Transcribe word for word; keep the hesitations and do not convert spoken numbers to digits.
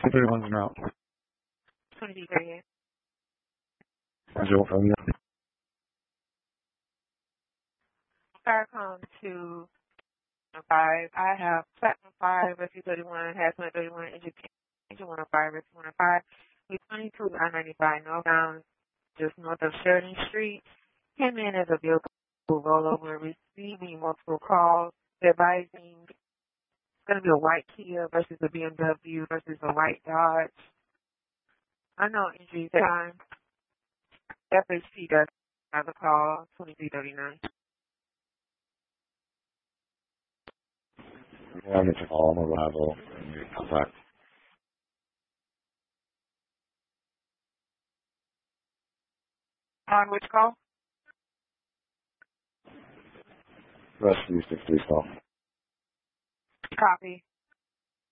thirty-one's en route. twenty-three thirty-eight. Zero from you. Starcom to five. I have Platinum five, S U thirty-one, Hazmat thirty-one, Engine Engine one oh five, S U one oh five. We twenty-two I ninety-five northbound, just north of Sheridan Street. Came in as a vehicle rollover, receiving multiple calls, advising it's going to be a white Kia versus a B M W versus a white Dodge. Unknown injury time. F H P does have a call, twenty-three thirty-nine. Yeah, I'm going to call. I'm on arrival. Contact. On which call? Rescue six three call. Copy.